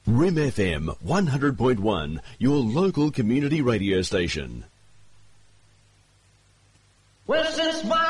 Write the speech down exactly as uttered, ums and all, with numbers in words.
Rim F M one hundred point one, your local community radio station. Well, since my